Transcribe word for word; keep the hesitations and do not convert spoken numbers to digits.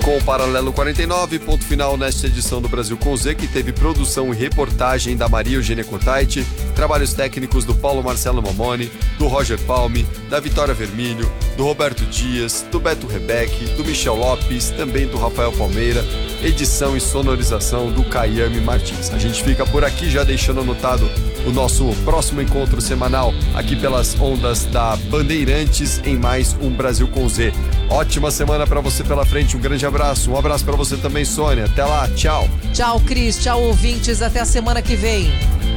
com o Paralelo quarenta e nove, ponto final nesta edição do Brasil com Z, que teve produção e reportagem da Maria Eugênia Cotaiti, trabalhos técnicos do Paulo Marcelo Momoni, do Roger Palme, da Vitória Vermilho, do Roberto Dias, do Beto Rebeck, do Michel Lopes, também do Rafael Palmeira, edição e sonorização do Caiame Martins. A gente fica por aqui já deixando anotado o nosso próximo encontro semanal aqui pelas ondas da Bandeirantes em mais um Brasil com Z. Ótima semana para você pela frente, um grande abraço, um abraço para você também, Sônia. Até lá, tchau. Tchau, Cris, tchau, ouvintes, até a semana que vem.